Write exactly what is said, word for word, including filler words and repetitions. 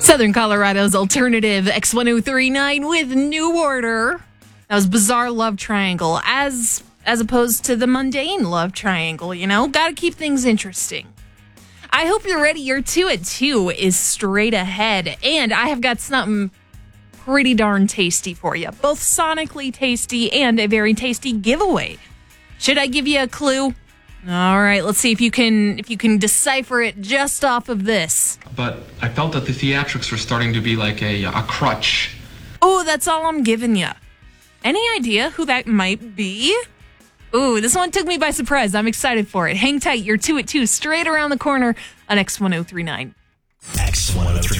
Southern Colorado's alternative X ten thirty-nine with New Order. That was Bizarre Love Triangle, as as opposed to the mundane love triangle, you know? Gotta keep things interesting. I hope you're ready. Your two at two is straight ahead, and I have got something pretty darn tasty for you. Both sonically tasty and a very tasty giveaway. Should I give you a clue? All right, let's see if you can if you can decipher it just off of this. But I felt that the theatrics were starting to be like a, a crutch. Oh, that's all I'm giving you. Any idea who that might be? Ooh, this one took me by surprise. I'm excited for it. Hang tight. You're two at two straight around the corner on X ten thirty-nine. X ten thirty-nine.